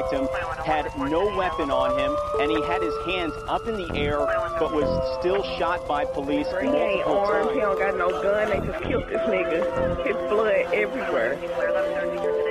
victim had no weapon on him, and he had his hands up in the air, but was still shot by police He ain't multiple armed, he times. don't got no gun, they just killed this nigga. His blood everywhere.